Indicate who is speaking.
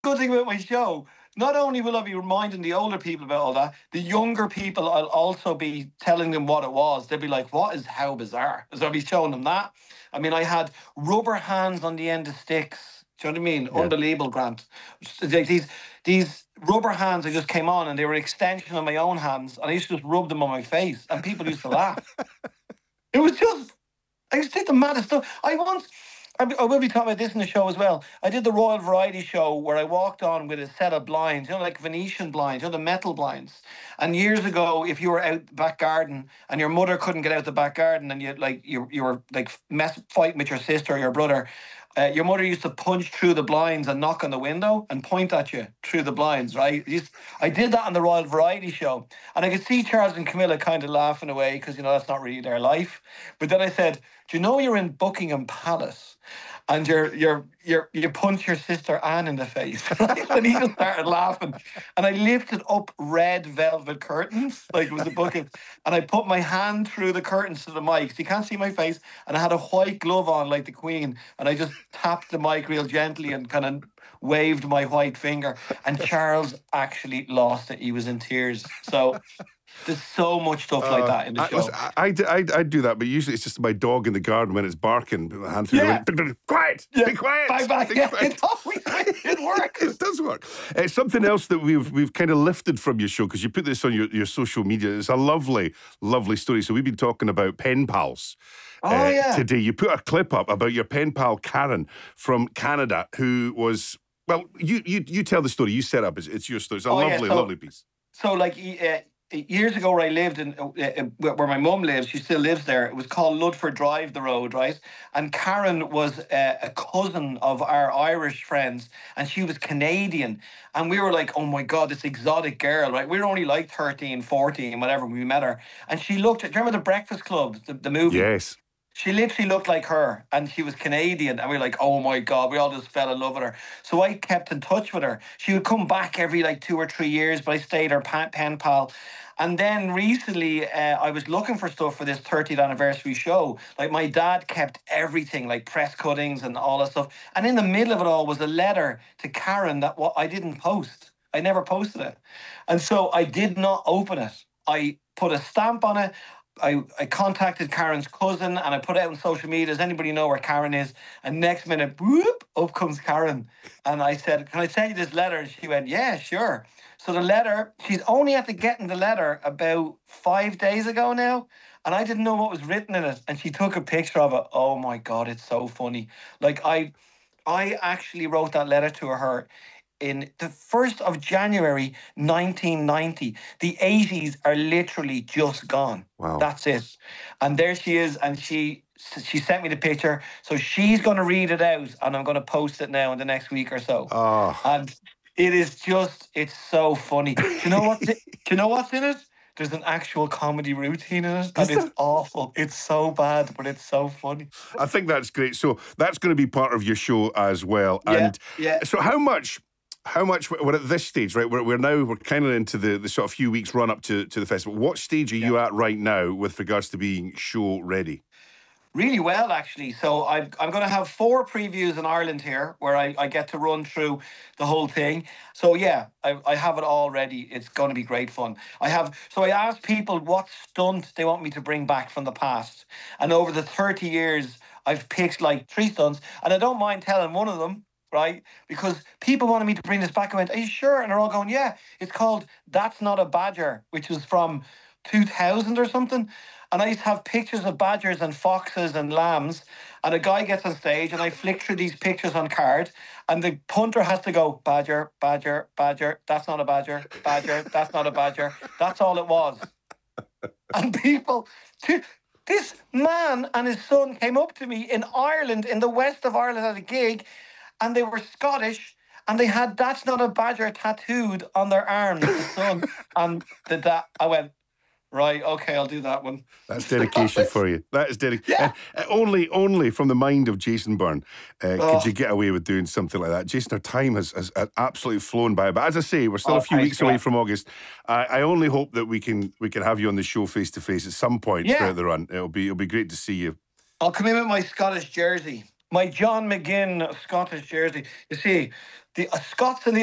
Speaker 1: good thing about my show. Not only will I be reminding the older people about all that, the younger people I'll also be telling them what it was. They'll be like, "What is How Bizarre?" So I'll be showing them that. I mean, I had rubber hands on the end of sticks. Do you know what I mean?
Speaker 2: Yeah.
Speaker 1: Unbelievable, Grant. Like these rubber hands, I just came on, and they were an extension of my own hands, and I used to just rub them on my face, and people used to laugh. It was just, I used to think the maddest stuff. I will be talking about this in the show as well. I did the Royal Variety Show where I walked on with a set of blinds, like Venetian blinds, the metal blinds. And years ago, if you were out the back garden and your mother couldn't get out the back garden and you were like fighting with your sister or your brother, your mother used to punch through the blinds and knock on the window and point at you through the blinds, right? I did that on the Royal Variety Show, and I could see Charles and Camilla kind of laughing away because that's not really their life. But then I said, "Do you know you're in Buckingham Palace?" And you punch your sister Anne in the face, right? And he just started laughing. And I lifted up red velvet curtains, like it was a booking, and I put my hand through the curtains to the mic, so you can't see my face. And I had a white glove on, like the Queen, and I just tapped the mic real gently and kind of waved my white finger. And Charles actually lost it; he was in tears. So there's so much stuff like that in the show.
Speaker 2: Listen, I do that, but usually it's just my dog in the garden when it's barking. Put my hand through the window. Quiet!
Speaker 1: Yeah.
Speaker 2: Be quiet!
Speaker 1: Bye bye.
Speaker 2: Be
Speaker 1: Yeah,
Speaker 2: quiet.
Speaker 1: it works.
Speaker 2: It does work. Something else that we've kind of lifted from your show, because you put this on your social media. It's a lovely, lovely story. So we've been talking about pen pals. Today, you put a clip up about your pen pal Karen from Canada, who was, well, you tell the story. You set up. It's your story. It's a lovely piece.
Speaker 1: So, like, years ago, where I lived in, where my mum lives, she still lives there. It was called Ludford Drive, the road, right? And Karen was a cousin of our Irish friends, and she was Canadian. And we were like, "Oh my God, this exotic girl," right? We were only like 13, 14, whatever, when we met her. And she looked at, do you remember The Breakfast Club, the movie?
Speaker 2: Yes.
Speaker 1: She literally looked like her, and she was Canadian, and we were like, "Oh my God," we all just fell in love with her. So I kept in touch with her. She would come back every like 2 or 3 years, but I stayed her pen pal. And then recently, I was looking for stuff for this 30th anniversary show. Like, my dad kept everything, like press cuttings and all that stuff. And in the middle of it all was a letter to Karen that I didn't post. I never posted it. And so I did not open it. I put a stamp on it. I contacted Karen's cousin and I put it out on social media. Does anybody know where Karen is? And next minute, whoop, up comes Karen. And I said, "Can I send you this letter?" And she went, "Yeah, sure." So the letter, she's only after getting the letter about 5 days ago now. And I didn't know what was written in it. And she took a picture of it. Oh my God, it's so funny. Like, I actually wrote that letter to her in the 1st of January 1990. The 80s are literally just gone.
Speaker 2: Wow.
Speaker 1: That's it. And there she is, and she sent me the picture. So she's going to read it out, and I'm going to post it now in the next week or so.
Speaker 2: Oh.
Speaker 1: And it is just, it's so funny. Do you know what's in it? There's an actual comedy routine in it, and it's awful. It's so bad, but it's so funny.
Speaker 2: I think that's great. So that's going to be part of your show as well.
Speaker 1: Yeah,
Speaker 2: and so how much we're at this stage, right? We're kind of into the sort of few weeks run up to the festival. What stage are you at right now with regards to being show ready?
Speaker 1: Really well, actually. So I'm going to have 4 previews in Ireland here, where I get to run through the whole thing. So yeah, I have it all ready. It's going to be great fun. I asked people what stunt they want me to bring back from the past. And over the 30 years, I've picked like 3 stunts, and I don't mind telling one of them, right? Because people wanted me to bring this back. I went, "Are you sure?" And they're all going, "Yeah." It's called That's Not a Badger, which was from 2000 or something. And I used to have pictures of badgers and foxes and lambs. And a guy gets on stage, and I flick through these pictures on card. And the punter has to go, "Badger, badger, badger. That's not a badger. Badger, that's not a badger." That's all it was. And people, this man and his son came up to me in Ireland, in the west of Ireland, at a gig, and they were Scottish. And they had "That's Not a Badger" tattooed on their arms, the son and the dad. I went, right, okay, I'll do that one.
Speaker 2: That's dedication for you. That is dedication.
Speaker 1: Yeah.
Speaker 2: Only from the mind of Jason Byrne could you get away with doing something like that. Jason, our time has absolutely flown by. But as I say, we're still a few weeks away from August. I only hope that we can have you on the show face to face at some point throughout the run. It'll be great to see you.
Speaker 1: I'll come in with my Scottish jersey. My John McGinn Scottish jersey. You see, The Scots and the